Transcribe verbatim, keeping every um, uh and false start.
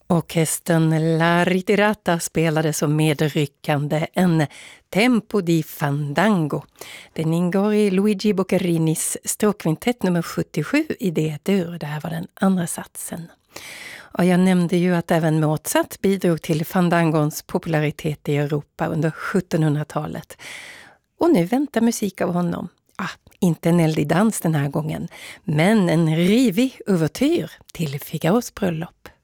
Orkestern La Ritirata spelade som medryckande en Tempo di Fandango. Den ingår i Luigi Boccarinis stråkkvintett nummer sjuttiosju i D-dur. Det här var den andra satsen. Och jag nämnde ju att även Mozart bidrog till fandangons popularitet i Europa under sjuttonhundratalet. Och nu väntar musik av honom. Ah, inte en eldig dans den här gången, men en rivig ouvertyr till Figaros bröllop.